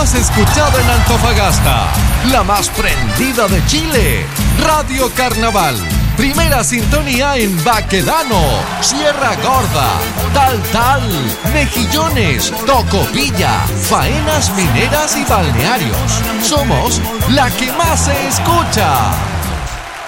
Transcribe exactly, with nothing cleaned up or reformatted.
más escuchada en Antofagasta, la más prendida de Chile, Radio Carnaval. Primera sintonía en Baquedano, Sierra Gorda, Tal Tal, Mejillones, Tocopilla, Faenas Mineras y Balnearios. Somos la que más se escucha.